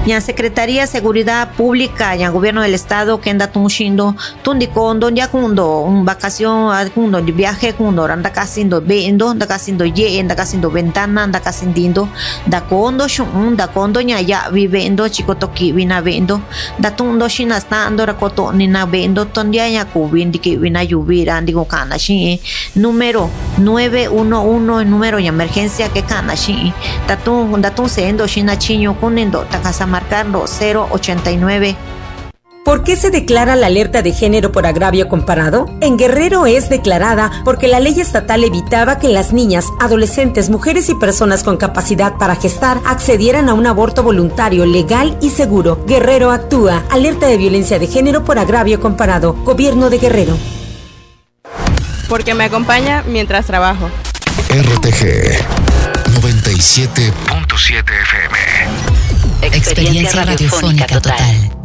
Ya Secretaría de Seguridad Pública, ya Gobierno del Estado, que anda tumushindo, tundikondo, ya kundo, un vacación, kundo, viaje, kundo, anda casindo vendo, anda casindo ye, anda casindo ventana, anda casindindo, da kondo, da kondo, ya vivendo, chico toki, vina vendo, da tundo, shinastando, rakoto, nina vendo, tondia, ya kubindi, que vina lluvira, digo, kana, shi, número 911, el número de emergencia que kana, shi, datun sendo, shina chiño, kunendo, takasa marcarlo 089. ¿Por qué se declara la alerta de género por agravio comparado? En Guerrero es declarada porque la ley estatal evitaba que las niñas, adolescentes, mujeres y personas con capacidad para gestar accedieran a un aborto voluntario, legal y seguro. Guerrero actúa. Alerta de violencia de género por agravio comparado. Gobierno de Guerrero. Porque me acompaña mientras trabajo. RTG 97.7 FM. Experiencia radiofónica total.